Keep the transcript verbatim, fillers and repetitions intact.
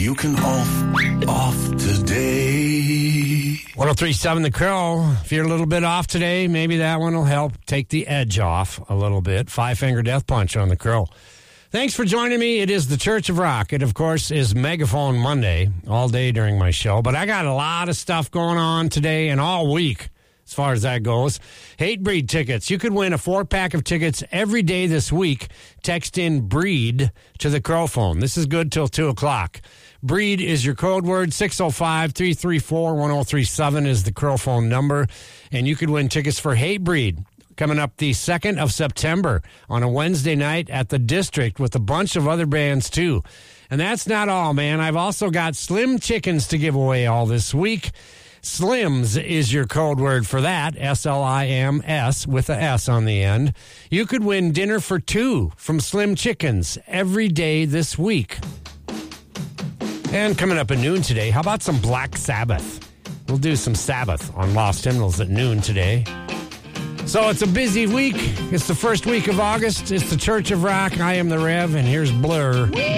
you can off, off today. one oh three point seven The Crow. If you're a little bit off today, maybe that one will help take the edge off a little bit. Five Finger Death Punch on The Crow. Thanks for joining me. It is the Church of Rock. It, of course, is Megaphone Monday all day during my show. But I got a lot of stuff going on today and all week as far as that goes. Hatebreed tickets. You could win a four-pack of tickets every day this week. Text in BREED to the Crow phone. This is good till two o'clock. BREED is your code word. six oh five, three three four, one oh three seven is the Crow phone number. And you could win tickets for Hatebreed coming up the second of September on a Wednesday night at the District with a bunch of other bands, too. And that's not all, man. I've also got Slim Chickens to give away all this week. Slims is your code word for that, S L I M S, with a S on the end. You could win dinner for two from Slim Chickens every day this week. And coming up at noon today, how about some Black Sabbath? We'll do some Sabbath on Lost Hymnals at noon today. So it's a busy week. It's the first week of August. It's the Church of Rock. I am the Rev, and here's Blur.